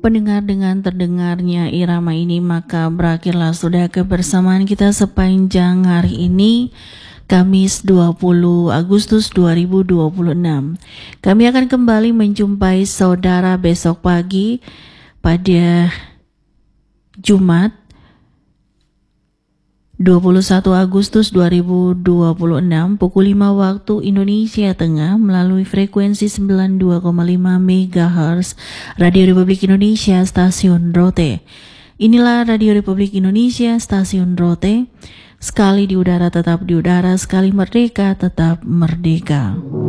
Pendengar, dengan terdengarnya irama ini maka berakhirlah sudah kebersamaan kita sepanjang hari ini, Kamis 20 Agustus 2026. Kami akan kembali menjumpai saudara besok pagi pada Jumat 21 Agustus 2026 pukul 5 waktu Indonesia Tengah melalui frekuensi 92,5 MHz Radio Republik Indonesia Stasiun Rote. Inilah Radio Republik Indonesia Stasiun Rote. Sekali di udara tetap di udara, sekali merdeka tetap merdeka.